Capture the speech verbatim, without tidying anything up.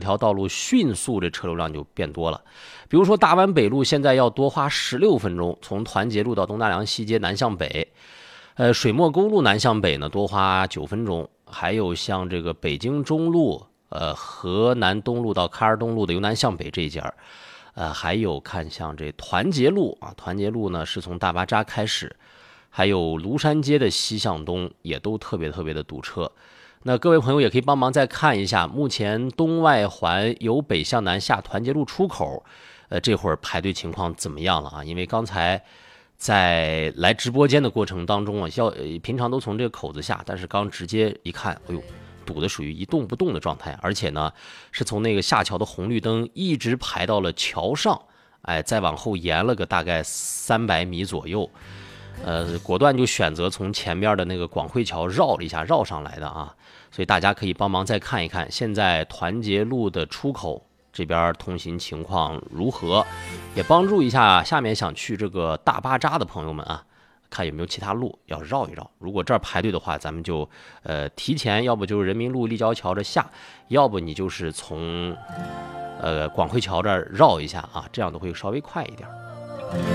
条道路迅速这车流量就变多了。比如说大湾北路现在要多花十六分钟，从团结路到东大梁西街南向北。呃，水墨沟路南向北呢多花九分钟，还有像这个北京中路、呃河南东路到喀尔东路的由南向北这一家，呃还有看像这团结路啊，团结路呢是从大巴扎开始，还有庐山街的西向东也都特别特别的堵车。那各位朋友也可以帮忙再看一下，目前东外环由北向南下团结路出口，呃这会儿排队情况怎么样了啊？因为刚才在来直播间的过程当中啊，要平常都从这个口子下，但是刚直接一看，哎呦，堵的属于一动不动的状态，而且呢，是从那个下桥的红绿灯一直排到了桥上，哎，再往后延了个大概三百米左右，呃，果断就选择从前边的那个广汇桥绕了一下，绕上来的啊，所以大家可以帮忙再看一看，现在团结路的出口这边通行情况如何，也帮助一下下面想去这个大巴扎的朋友们啊，看有没有其他路要绕一绕。如果这儿排队的话，咱们就呃提前，要不就是人民路立交桥这下，要不你就是从呃广汇桥这儿绕一下啊，这样都会稍微快一点。